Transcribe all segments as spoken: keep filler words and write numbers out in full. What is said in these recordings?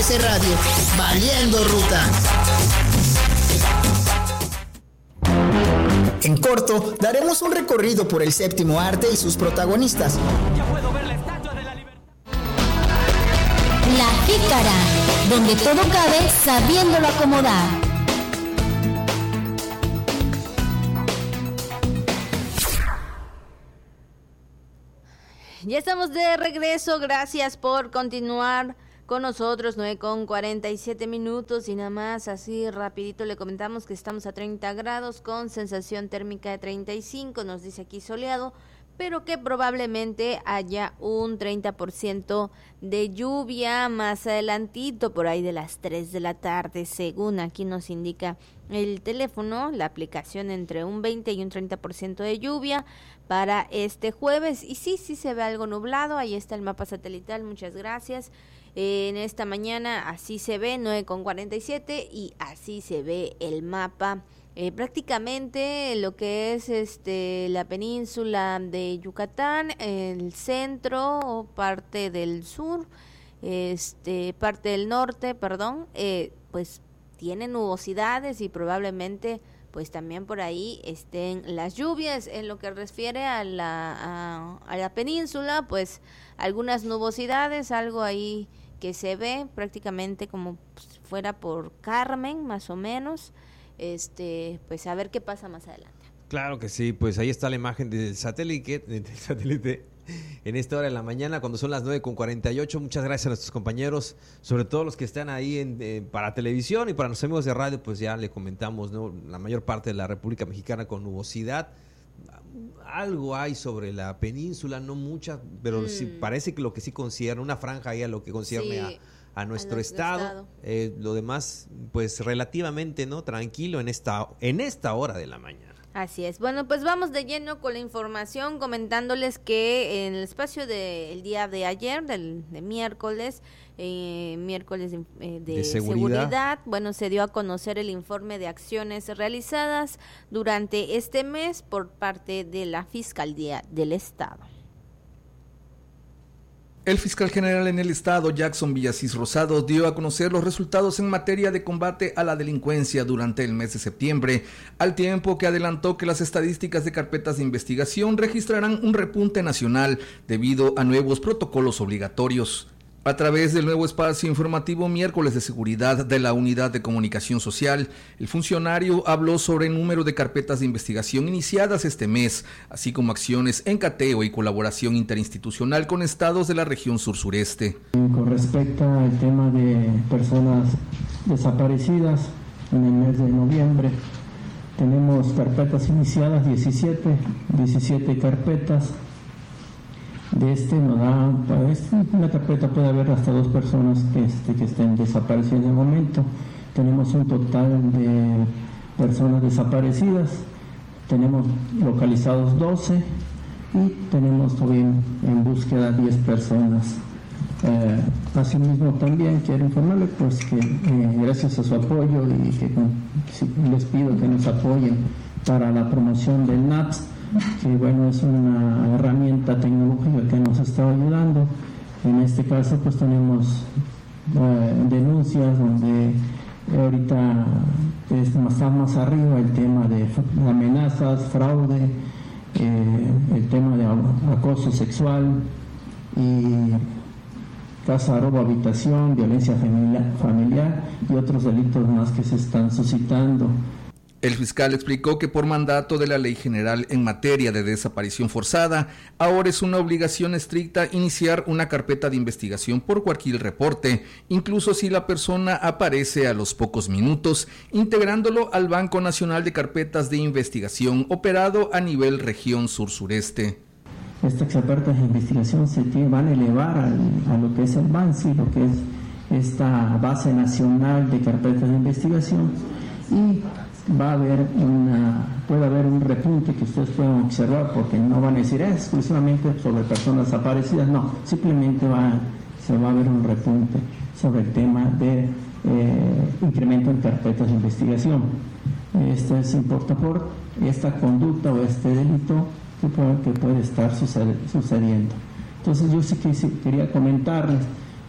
R C Radio, valiendo ruta. En corto, daremos un recorrido por el séptimo arte y sus protagonistas. Ya puedo ver la estatua de la libertad. La Jícara, donde todo cabe sabiéndolo acomodar. Ya estamos de regreso, gracias por continuar con nosotros, nueve con cuarenta y siete minutos y nada más así rapidito le comentamos que estamos a treinta grados con sensación térmica de treinta y cinco, nos dice aquí soleado, pero que probablemente haya un treinta por ciento de lluvia más adelantito, por ahí de las tres de la tarde, según aquí nos indica el teléfono, la aplicación entre un veinte y un treinta por ciento de lluvia para este jueves, y sí, sí se ve algo nublado, ahí está el mapa satelital, muchas gracias. Eh, en esta mañana así se ve, nueve con cuarenta y siete, y así se ve el mapa. Eh, prácticamente lo que es este la península de Yucatán, el centro o parte del sur, este parte del norte, perdón, eh, pues tiene nubosidades y probablemente pues también por ahí estén las lluvias. En lo que refiere a la a, a la península, pues algunas nubosidades, algo ahí que se ve prácticamente como pues, fuera por Carmen, más o menos. Este, pues a ver qué pasa más adelante. Claro que sí, pues ahí está la imagen del satélite, del satélite en esta hora de la mañana, cuando son las nueve con cuarenta y ocho. Muchas gracias a nuestros compañeros, sobre todo los que están ahí en, eh, para televisión, y para los amigos de radio, pues ya le comentamos, ¿no? La mayor parte de la República Mexicana con nubosidad. Algo hay sobre la península, no mucha, pero mm. sí, parece que lo que sí concierne, una franja ahí a lo que concierne sí. a a nuestro, a nuestro estado, estado. Eh, lo demás pues relativamente no tranquilo en esta en esta hora de la mañana. Así es. Bueno, pues vamos de lleno con la información, comentándoles que en el espacio del día de ayer, del de miércoles, eh, miércoles de, eh, de, de seguridad. seguridad, bueno, se dio a conocer el informe de acciones realizadas durante este mes por parte de la Fiscalía del Estado. El fiscal general en el estado, Jackson Villasís Rosado, dio a conocer los resultados en materia de combate a la delincuencia durante el mes de septiembre, al tiempo que adelantó que las estadísticas de carpetas de investigación registrarán un repunte nacional debido a nuevos protocolos obligatorios. A través del nuevo espacio informativo Miércoles de Seguridad de la Unidad de Comunicación Social, el funcionario habló sobre el número de carpetas de investigación iniciadas este mes, así como acciones en cateo y colaboración interinstitucional con estados de la región sur-sureste. Con respecto al tema de personas desaparecidas, en el mes de noviembre tenemos carpetas iniciadas diecisiete, diecisiete carpetas. De este nos da, en una carpeta puede haber hasta dos personas que, este, que estén desaparecidas en el momento. Tenemos un total de personas desaparecidas, tenemos localizados doce y tenemos también en búsqueda diez personas. Eh, asimismo también quiero informarles pues que eh, gracias a su apoyo y que si, les pido que nos apoyen para la promoción del N A P S, que bueno, es una herramienta tecnológica que nos está ayudando. En este caso pues tenemos eh, denuncias donde ahorita está más arriba el tema de amenazas, fraude, eh, el tema de acoso sexual y casa, robo, habitación, violencia familiar, familiar y otros delitos más que se están suscitando. El fiscal explicó que por mandato de la Ley General en materia de desaparición forzada, ahora es una obligación estricta iniciar una carpeta de investigación por cualquier reporte, incluso si la persona aparece a los pocos minutos, integrándolo al Banco Nacional de Carpetas de Investigación operado a nivel región sur-sureste. Estas carpetas de investigación se van a elevar a, a lo que es el BANSI, lo que es esta base nacional de carpetas de investigación, y va a haber una, puede haber un repunte que ustedes pueden observar, porque no van a decir es exclusivamente sobre personas desaparecidas, no, simplemente va, se va a ver un repunte sobre el tema de eh, incremento en carpetas de investigación. Esto es importante por esta conducta o este delito que puede, que puede estar sucediendo. Entonces yo sí que sí, quería comentarles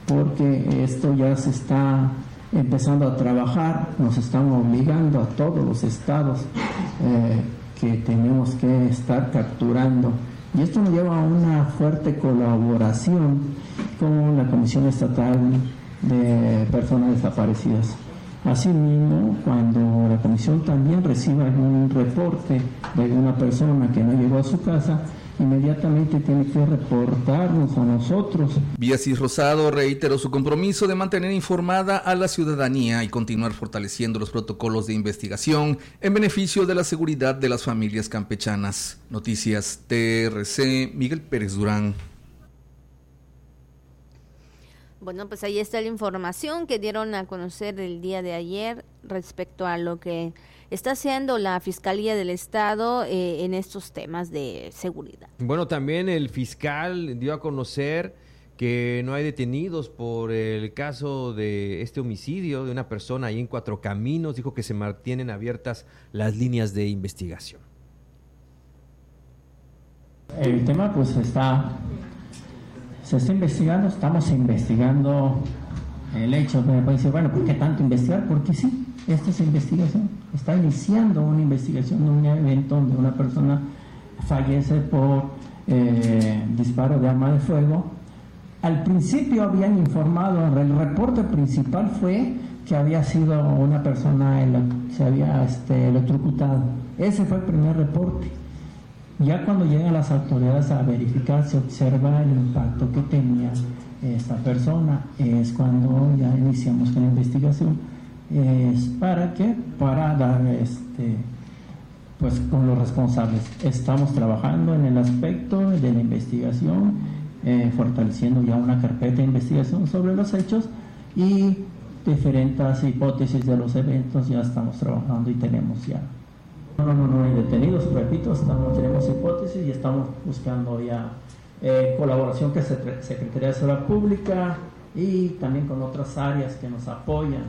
porque esto ya se está empezando a trabajar, nos están obligando a todos los estados eh, que tenemos que estar capturando. Y esto nos lleva a una fuerte colaboración con la Comisión Estatal de Personas Desaparecidas. Asimismo, cuando la comisión también reciba un reporte de una persona que no llegó a su casa, inmediatamente tiene que reportarnos a nosotros. Biasis Rosado reiteró su compromiso de mantener informada a la ciudadanía y continuar fortaleciendo los protocolos de investigación en beneficio de la seguridad de las familias campechanas. Noticias T R C, Miguel Pérez Durán. Bueno, pues ahí está la información que dieron a conocer el día de ayer respecto a lo que está haciendo la Fiscalía del Estado eh, en estos temas de seguridad. Bueno, también el fiscal dio a conocer que no hay detenidos por el caso de este homicidio de una persona ahí en Cuatro Caminos. Dijo que se mantienen abiertas las líneas de investigación. El tema pues está... Se está investigando, estamos investigando el hecho, me puede decir, bueno, ¿por qué tanto investigar? Porque sí, esta es investigación, está iniciando una investigación de un evento donde una persona fallece por eh, disparo de arma de fuego. Al principio habían informado, el reporte principal fue que había sido una persona, se había este, electrocutado. Ese fue el primer reporte. Ya cuando llegan las autoridades a verificar, se observa el impacto que tenía esta persona, es cuando ya iniciamos con la investigación. Es para qué, para dar este, pues con los responsables. Estamos trabajando en el aspecto de la investigación, eh, fortaleciendo ya una carpeta de investigación sobre los hechos y diferentes hipótesis de los eventos. Ya estamos trabajando y tenemos ya. No, no, no, no hay detenidos, repito, estamos, tenemos hipótesis y estamos buscando ya eh, colaboración con la Secretaría de Seguridad Pública y también con otras áreas que nos apoyan.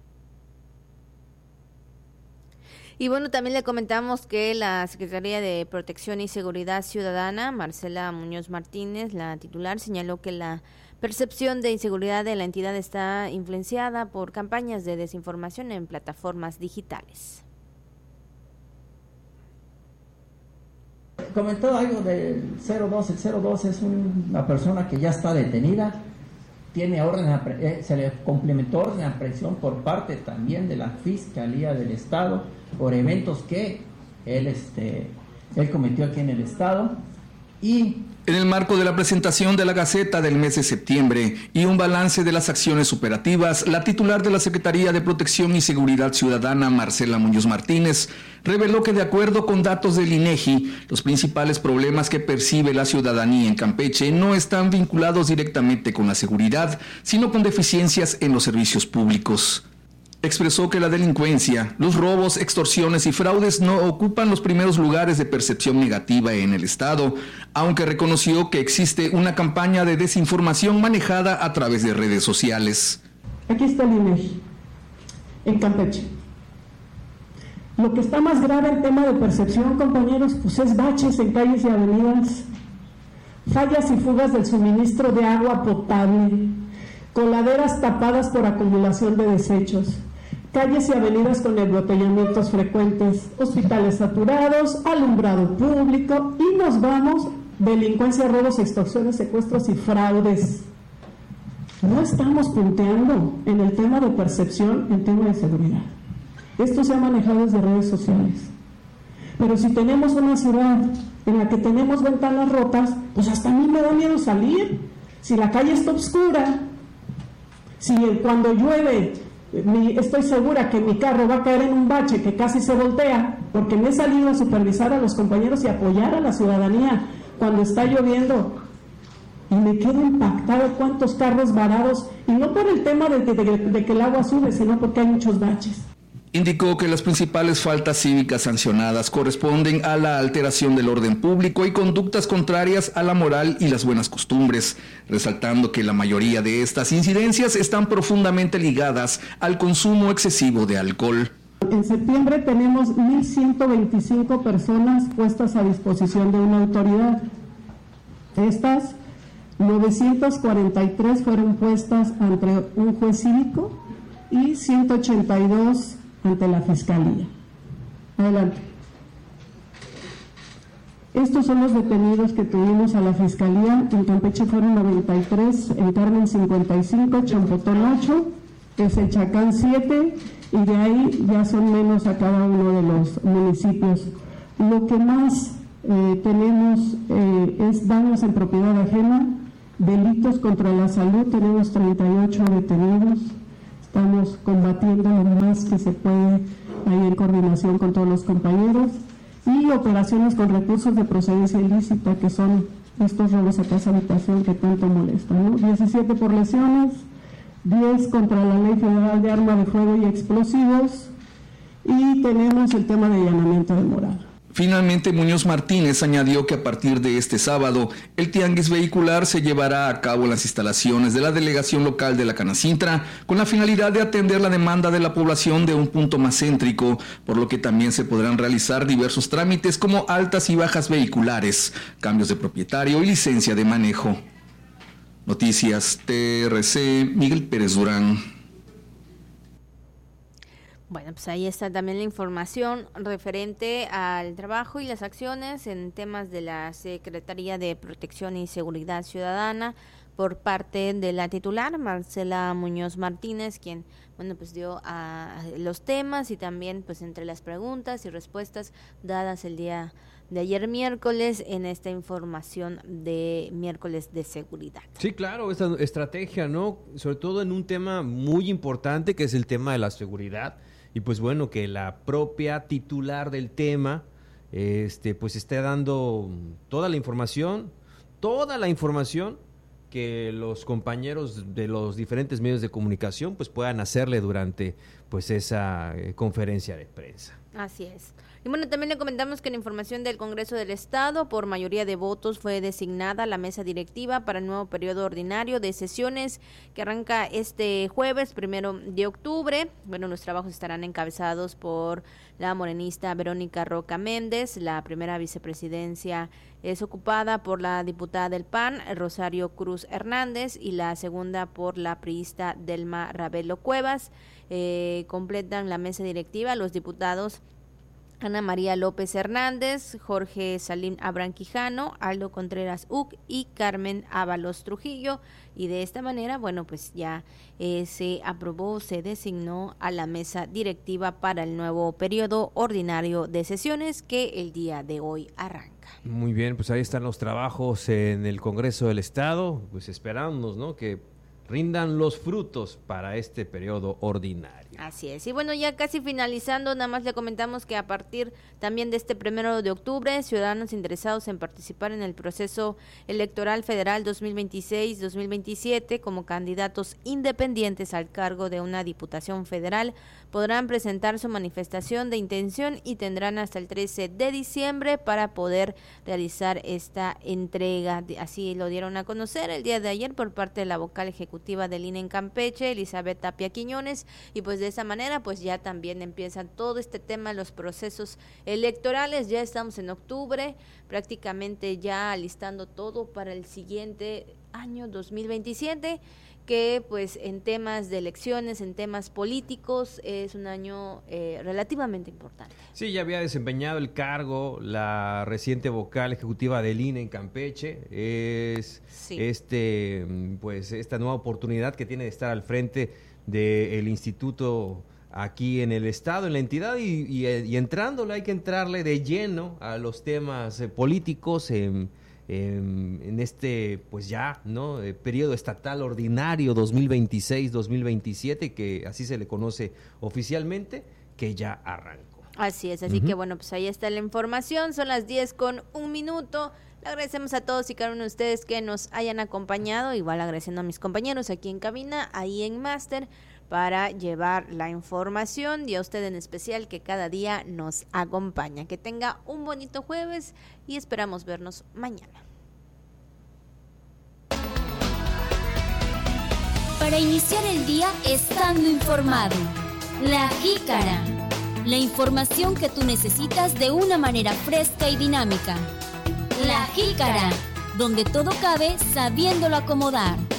Y bueno, también le comentamos que la Secretaría de Protección y Seguridad Ciudadana, Marcela Muñoz Martínez, la titular, señaló que la percepción de inseguridad de la entidad está influenciada por campañas de desinformación en plataformas digitales. Comentó algo del cero dos, el cero dos es un, una persona que ya está detenida, tiene orden, eh, se le complementó orden de aprehensión por parte también de la Fiscalía del Estado por eventos que él, este, él cometió aquí en el Estado. Y en el marco de la presentación de la Gaceta del mes de septiembre y un balance de las acciones operativas, la titular de la Secretaría de Protección y Seguridad Ciudadana, Marcela Muñoz Martínez, reveló que de acuerdo con datos del INEGI, los principales problemas que percibe la ciudadanía en Campeche no están vinculados directamente con la seguridad, sino con deficiencias en los servicios públicos. Expresó que la delincuencia, los robos, extorsiones y fraudes no ocupan los primeros lugares de percepción negativa en el Estado, aunque reconoció que existe una campaña de desinformación manejada a través de redes sociales. Aquí está el INEGI, en Campeche. Lo que está más grave en tema de percepción, compañeros, pues es baches en calles y avenidas, fallas y fugas del suministro de agua potable, coladeras tapadas por acumulación de desechos, calles y avenidas con embotellamientos frecuentes, hospitales saturados, alumbrado público y nos vamos, delincuencia, robos, extorsiones, secuestros y fraudes. No estamos punteando en el tema de percepción, en tema de seguridad. Esto se ha manejado desde redes sociales. Pero si tenemos una ciudad en la que tenemos ventanas rotas, pues hasta a mí me da miedo salir. Si la calle está oscura, si cuando llueve mi, estoy segura que mi carro va a caer en un bache que casi se voltea, porque me he salido a supervisar a los compañeros y apoyar a la ciudadanía cuando está lloviendo, y me quedo impactado cuántos carros varados, y no por el tema de, de, de, de que el agua sube, sino porque hay muchos baches. Indicó que las principales faltas cívicas sancionadas corresponden a la alteración del orden público y conductas contrarias a la moral y las buenas costumbres, resaltando que la mayoría de estas incidencias están profundamente ligadas al consumo excesivo de alcohol. En septiembre tenemos mil ciento veinticinco personas puestas a disposición de una autoridad. Estas novecientas cuarenta y tres fueron puestas ante un juez cívico y ciento ochenta y dos ante la Fiscalía. Adelante. Estos son los detenidos que tuvimos a la Fiscalía. En Campeche fueron noventa y tres, en Carmen cincuenta y cinco, Champotón ocho, Exechacán siete, y de ahí ya son menos a cada uno de los municipios. Lo que más eh, tenemos eh, es daños en propiedad ajena, delitos contra la salud, tenemos treinta y ocho detenidos. Estamos combatiendo lo más que se puede ahí en coordinación con todos los compañeros. Y operaciones con recursos de procedencia ilícita, que son estos robos a casa habitación que tanto molestan, ¿no? diecisiete por lesiones, diez contra la Ley Federal de Arma de Fuego y Explosivos, y tenemos el tema de allanamiento de morada. Finalmente, Muñoz Martínez añadió que a partir de este sábado, el tianguis vehicular se llevará a cabo en las instalaciones de la delegación local de la Canacintra, con la finalidad de atender la demanda de la población de un punto más céntrico, por lo que también se podrán realizar diversos trámites como altas y bajas vehiculares, cambios de propietario y licencia de manejo. Noticias T R C, Miguel Pérez Durán. Bueno, pues ahí está también la información referente al trabajo y las acciones en temas de la Secretaría de Protección y Seguridad Ciudadana por parte de la titular, Marcela Muñoz Martínez, quien, bueno, pues dio a los temas y también, pues, entre las preguntas y respuestas dadas el día de ayer miércoles en esta información de miércoles de seguridad. Sí, claro, esta estrategia, ¿no? Sobre todo en un tema muy importante que es el tema de la seguridad. Y pues bueno, que la propia titular del tema este, pues esté dando toda la información, toda la información que los compañeros de los diferentes medios de comunicación pues puedan hacerle durante pues esa eh, conferencia de prensa. Así es. Y bueno, también le comentamos que en información del Congreso del Estado, por mayoría de votos fue designada la mesa directiva para el nuevo periodo ordinario de sesiones que arranca este jueves, primero de octubre. Bueno, los trabajos estarán encabezados por la morenista Verónica Roca Méndez. La primera vicepresidencia es ocupada por la diputada del P A N, Rosario Cruz Hernández, y la segunda por la priista Delma Ravelo Cuevas. Eh, completan la mesa directiva los diputados Ana María López Hernández, Jorge Salim Abrán Quijano, Aldo Contreras Uc y Carmen Ábalos Trujillo, y de esta manera, bueno, pues ya eh, se aprobó, se designó a la mesa directiva para el nuevo periodo ordinario de sesiones que el día de hoy arranca. Muy bien, pues ahí están los trabajos en el Congreso del Estado, pues esperamos, ¿no?, que rindan los frutos para este periodo ordinario. Así es. Y bueno, ya casi finalizando, nada más le comentamos que a partir también de este primero de octubre, ciudadanos interesados en participar en el proceso electoral federal dos mil veintiséis dos mil veintisiete como candidatos independientes al cargo de una diputación federal podrán presentar su manifestación de intención y tendrán hasta el trece de diciembre para poder realizar esta entrega. Así lo dieron a conocer el día de ayer por parte de la vocal ejecutiva del I N E en Campeche, Elizabeth Tapia Quiñones, y pues de esa manera pues ya también empiezan todo este tema, los procesos electorales. Ya estamos en octubre, prácticamente ya alistando todo para el siguiente año dos mil veintisiete, que pues en temas de elecciones, en temas políticos, es un año eh, relativamente importante. Sí, ya había desempeñado el cargo la reciente vocal ejecutiva del I N E en Campeche. Es sí. este pues esta nueva oportunidad que tiene de estar al frente del instituto aquí en el estado, en la entidad, y, y, y entrándole, hay que entrarle de lleno a los temas eh, políticos en En, en este, pues ya, ¿no? Eh, periodo estatal ordinario dos mil veintiséis dos mil veintisiete, que así se le conoce oficialmente, que ya arrancó. Así es, así uh-huh. que bueno, pues ahí está la información, son las diez con un minuto. Le agradecemos a todos y cada uno de ustedes que nos hayan acompañado, igual agradeciendo a mis compañeros aquí en cabina, ahí en Máster, para llevar la información, y a usted en especial que cada día nos acompaña. Que tenga un bonito jueves y esperamos vernos mañana. Para iniciar el día estando informado. La Jícara. La información que tú necesitas de una manera fresca y dinámica. La Jícara. donde todo cabe sabiéndolo acomodar.